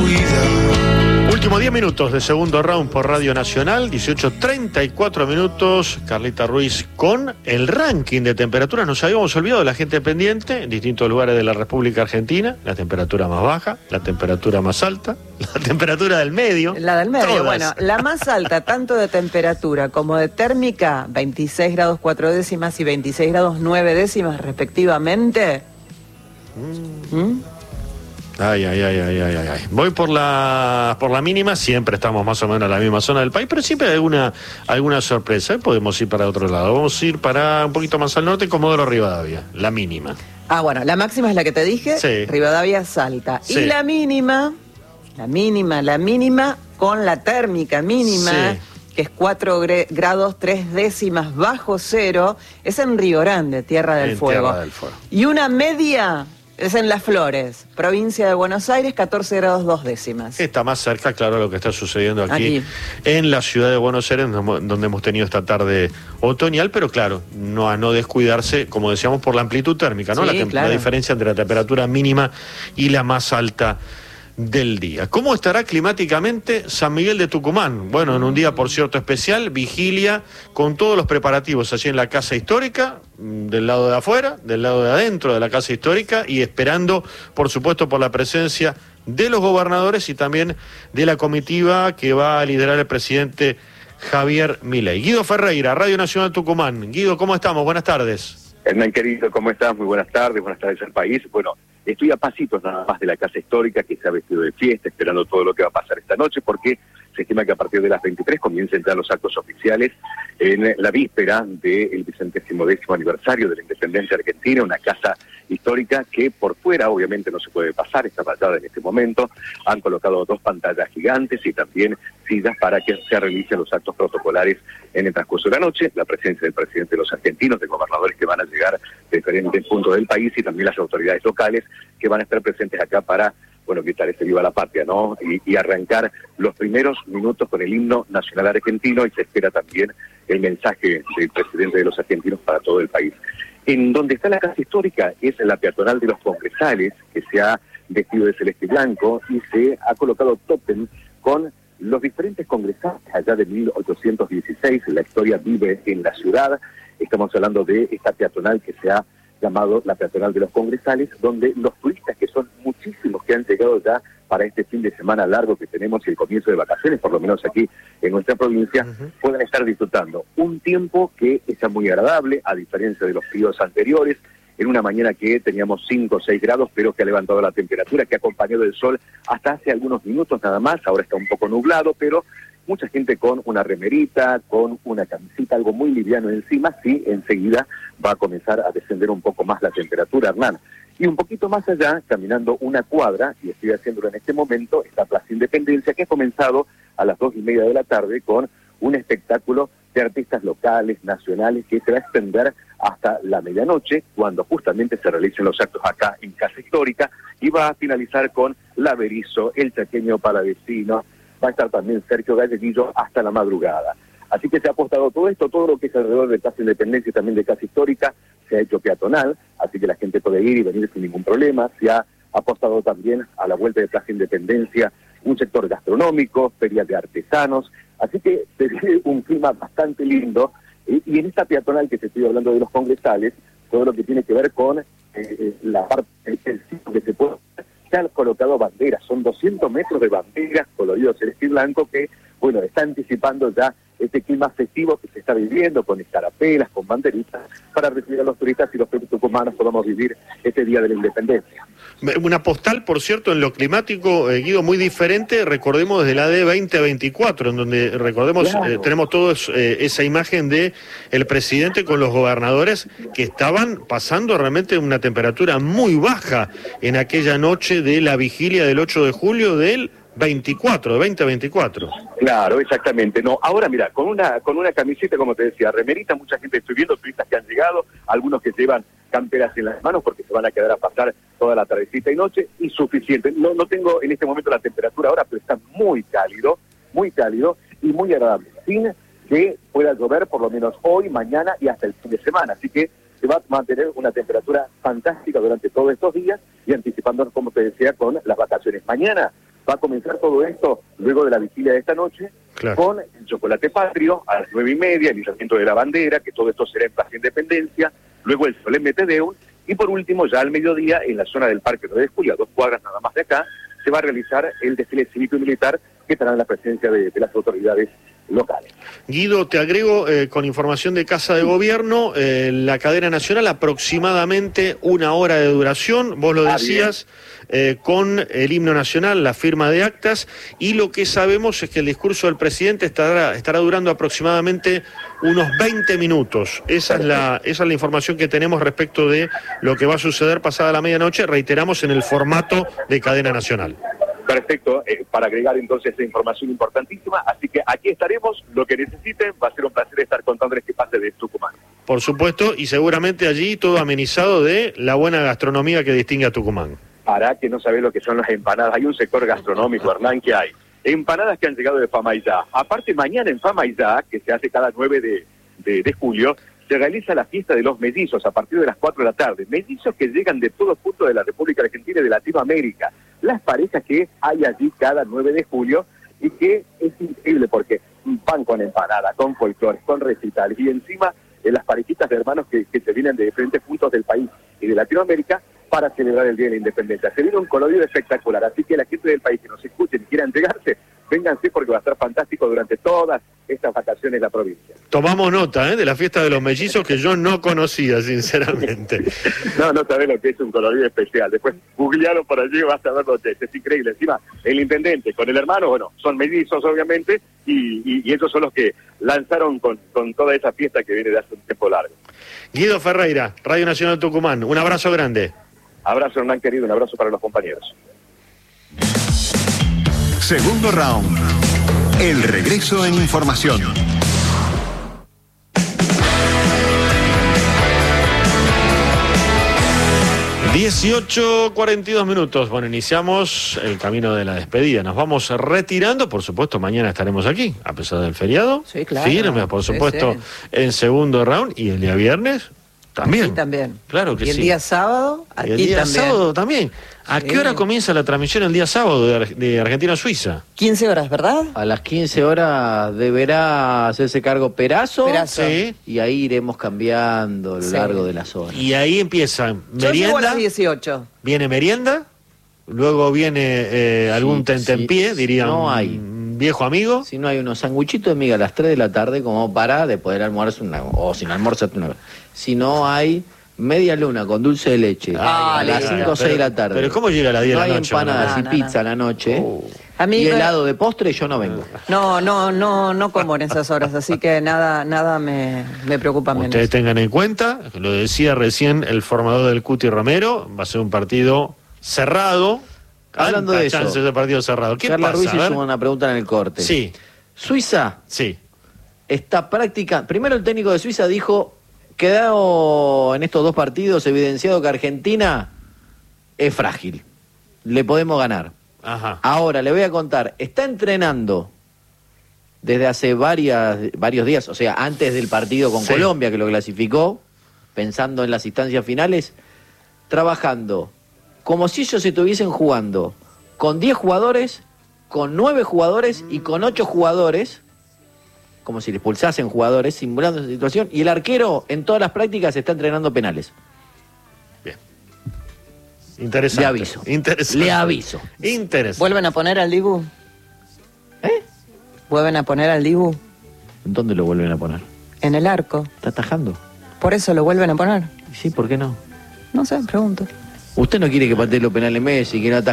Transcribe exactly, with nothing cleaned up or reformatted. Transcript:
cuida. Últimos diez minutos de segundo round por Radio Nacional, dieciocho treinta y cuatro minutos. Carlita Ruiz con el ranking de temperaturas. Nos habíamos olvidado de la gente pendiente en distintos lugares de la República Argentina. La temperatura más baja, la temperatura más alta, la temperatura del medio. La del medio, todas. Bueno, la más alta, tanto de temperatura como de térmica, veintiséis grados cuatro décimas y veintiséis grados nueve décimas respectivamente. Mm. ¿Mm? Ay, ay, ay, ay, ay, ay. Voy por la por la mínima, siempre estamos más o menos en la misma zona del país, pero siempre hay alguna, alguna sorpresa. Podemos ir para otro lado. Vamos a ir para un poquito más al norte, Comodoro Rivadavia, la mínima. Ah, bueno, la máxima es la que te dije, sí. Rivadavia Salta. Sí. Y la mínima, la mínima, la mínima con la térmica mínima, sí, que es cuatro grados tres décimas bajo cero, es en Río Grande, Tierra del en Fuego. Tierra del Fuego. Y una media es en Las Flores, provincia de Buenos Aires, catorce grados dos décimas. Está más cerca, claro, lo que está sucediendo aquí, aquí. en la ciudad de Buenos Aires, donde hemos tenido esta tarde otoñal, pero claro, no a no descuidarse, como decíamos, por la amplitud térmica, ¿no? Sí, la, claro. la diferencia entre la temperatura mínima y la más alta del día. ¿Cómo estará climáticamente San Miguel de Tucumán? Bueno, en un día, por cierto, especial, vigilia con todos los preparativos allí en la Casa Histórica, del lado de afuera, del lado de adentro de la Casa Histórica, y esperando, por supuesto, por la presencia de los gobernadores y también de la comitiva que va a liderar el presidente Javier Milei. Guido Ferreira, Radio Nacional Tucumán. Guido, ¿cómo estamos? Buenas tardes. Hernán, querido, ¿cómo estás? Muy buenas tardes, buenas tardes al país. Bueno, estoy a pasitos nada más de la Casa Histórica, que se ha vestido de fiesta, esperando todo lo que va a pasar esta noche, porque se estima que a partir de las veintitrés comiencen ya los actos oficiales en la víspera del vicentésimo décimo aniversario de la independencia argentina, una casa histórica que por fuera obviamente no se puede pasar, está vallada en este momento. Han colocado dos pantallas gigantes y también sillas para que se realicen los actos protocolares en el transcurso de la noche. La presencia del presidente de los argentinos, de gobernadores que van a llegar de diferentes puntos del país y también las autoridades locales que van a estar presentes acá para, bueno, gritar este viva la patria, ¿no? Y, y arrancar los primeros minutos con el himno nacional argentino, y se espera también el mensaje del presidente de los argentinos para todo el país. En donde está la Casa Histórica es en la peatonal de los Congresales, que se ha vestido de celeste y blanco y se ha colocado tótem con los diferentes congresales allá de mil ochocientos dieciséis. La historia vive en la ciudad. Estamos hablando de esta peatonal que se ha llamado la peatonal de los Congresales, donde los turistas, que son muchísimos que han llegado ya para este fin de semana largo que tenemos y el comienzo de vacaciones, por lo menos aquí en nuestra provincia, uh-huh, pueden estar disfrutando un tiempo que está muy agradable, a diferencia de los fríos anteriores, en una mañana que teníamos cinco o seis grados, pero que ha levantado la temperatura, que ha acompañado el sol hasta hace algunos minutos nada más. Ahora está un poco nublado, pero mucha gente con una remerita, con una camisita, algo muy liviano encima. Sí, enseguida va a comenzar a descender un poco más la temperatura, Hernán. Y un poquito más allá, caminando una cuadra, y estoy haciéndolo en este momento, está Plaza Independencia, que ha comenzado a las dos y media de la tarde con un espectáculo de artistas locales, nacionales, que se va a extender hasta la medianoche, cuando justamente se realicen los actos acá en Casa Histórica, y va a finalizar con La Berizo, El Chaqueño Palavecino. Va a estar también Sergio Galleguillo hasta la madrugada. Así que se ha apostado todo esto, todo lo que es alrededor de Plaza Independencia y también de Casa Histórica, se ha hecho peatonal, así que la gente puede ir y venir sin ningún problema. Se ha apostado también a la vuelta de Plaza Independencia un sector gastronómico, ferias de artesanos, así que se ve un clima bastante lindo. Y, y en esta peatonal que te estoy hablando de los Congresales, todo lo que tiene que ver con eh, la parte del sitio que se puede... Se han colocado banderas, son doscientos metros de banderas coloridos celeste y blanco que, bueno, está anticipando ya este clima festivo que se está viviendo, con escarapelas, con banderitas, para recibir a los turistas y los tucumanos podamos vivir este Día de la Independencia. Una postal, por cierto, en lo climático, eh, Guido, muy diferente, recordemos, desde la de veinte veinticuatro, en donde, recordemos, claro, eh, tenemos todos eh, esa imagen de el presidente con los gobernadores que estaban pasando realmente una temperatura muy baja en aquella noche de la vigilia del ocho de julio del veinticuatro, de veinte veinticuatro. Claro, exactamente. No, ahora mira, con una con una camiseta, como te decía, remerita, mucha gente estoy viendo, turistas que han llegado, algunos que llevan camperas en las manos porque se van a quedar a pasar toda la tardecita y noche, y suficiente. No, no tengo en este momento la temperatura ahora, pero está muy cálido, muy cálido y muy agradable, sin que pueda llover por lo menos hoy, mañana y hasta el fin de semana. Así que se va a mantener una temperatura fantástica durante todos estos días y anticipándonos, como te decía, con las vacaciones. Mañana Va a comenzar todo esto luego de la vigilia de esta noche, claro, con el chocolate patrio a las nueve y media, el izamiento de la bandera, que todo esto será en Plaza Independencia, luego el solemne Te Deum, y por último, ya al mediodía, en la zona del Parque nueve de Julio, a dos cuadras nada más de acá, se va a realizar el desfile cívico y militar que estará en la presencia de, de las autoridades locales. Guido, te agrego eh, con información de Casa de Gobierno, eh, la cadena nacional aproximadamente una hora de duración, vos lo decías, eh, con el himno nacional, la firma de actas, y lo que sabemos es que el discurso del presidente estará, estará durando aproximadamente unos veinte minutos. Esa es, la, esa es la información que tenemos respecto de lo que va a suceder pasada la medianoche, reiteramos, en el formato de cadena nacional. Perfecto, eh, para agregar entonces esa información importantísima, así que aquí estaremos, lo que necesiten, va a ser un placer estar contándoles qué pase de Tucumán. Por supuesto, y seguramente allí todo amenizado de la buena gastronomía que distingue a Tucumán. Para que no sabés lo que son las empanadas, hay un sector gastronómico, Hernán, que hay empanadas que han llegado de Fama y Ya. Aparte, mañana en Fama y Ya, que se hace cada nueve de, de, de julio, se realiza la fiesta de los mellizos a partir de las cuatro de la tarde. Mellizos que llegan de todos puntos de la República Argentina y de Latinoamérica. Las parejas que hay allí cada nueve de julio y que es increíble porque van con empanada, con folclores, con recitales y encima eh, las parejitas de hermanos que, que se vienen de diferentes puntos del país y de Latinoamérica para celebrar el Día de la Independencia. Se viene un colorido espectacular, así que la gente del país que nos escuchen y quieran llegarse, vénganse porque va a estar fantástico durante todas estas vacaciones en la provincia. Tomamos nota ¿eh? de la fiesta de los mellizos que yo no conocía, sinceramente. No, no sabés lo que es un colorido especial. Después googlealo por allí y vas a ver lo que es. Es increíble. Encima, el intendente con el hermano, bueno, son mellizos obviamente, y, y, y ellos son los que lanzaron con, con toda esa fiesta que viene de hace un tiempo largo. Guido Ferreira, Radio Nacional Tucumán, un abrazo grande. Abrazo, Hernán querido, un abrazo para los compañeros. Segundo round. El regreso en información. dieciocho cuarenta y dos minutos. Bueno, iniciamos el camino de la despedida. Nos vamos retirando. Por supuesto, mañana estaremos aquí, a pesar del feriado. Sí, claro. Firmes, por supuesto, sí, sí. En segundo round. Y el día viernes también. Aquí también. Claro que sí. Y el sí. día sábado, aquí y el día también. sábado también. ¿A sí. qué hora comienza la transmisión el día sábado de, Ar de Argentina-Suiza? quince horas, ¿verdad? A las quince horas deberá hacerse cargo Perazo. Perazo. Sí. Y ahí iremos cambiando a lo sí. largo de las horas. Y ahí empieza merienda. Yo llego a las dieciocho. Viene merienda, luego viene eh, algún sí, tentempié, sí, diría no un hay. viejo amigo. Si no hay unos sanguichitos de miga a las tres de la tarde como para de poder almorzar una, o sin almorzar una. Si no hay media luna con dulce de leche ah, a las cinco o seis de la tarde. Pero ¿cómo llega a las diez no de la noche? No hay empanadas no, y no, pizza a no. la noche. Oh. Y helado de postre yo no vengo. No, no, no, no como en esas horas, así que nada, nada me, me preocupa menos. Ustedes tengan en cuenta, lo decía recién el formador del Cuti Romero, va a ser un partido cerrado. Hablando de eso, chances de partido cerrado. ¿Qué Carla pasa? Ruiz hizo una pregunta en el corte. Sí. Suiza. Sí. Está práctica. Primero el técnico de Suiza dijo, quedado en estos dos partidos evidenciado que Argentina es frágil. Le podemos ganar. Ajá. Ahora le voy a contar, está entrenando desde hace varias, varios días, o sea, antes del partido con sí. Colombia, que lo clasificó, pensando en las instancias finales, trabajando como si ellos estuviesen jugando con diez jugadores, con nueve jugadores y con ocho jugadores, como si les pulsasen jugadores, simulando esa situación, y el arquero en todas las prácticas está entrenando penales. Bien. Interesante. Le aviso. Interesante. Le aviso. Interesante. ¿Vuelven a poner al Dibu? ¿Eh? ¿Vuelven a poner al Dibu? ¿En dónde lo vuelven a poner? En el arco. ¿Está atajando? ¿Por eso lo vuelven a poner? Sí, ¿por qué no? No sé, pregunto. Usted no quiere que patee los penales Messi, que no ataje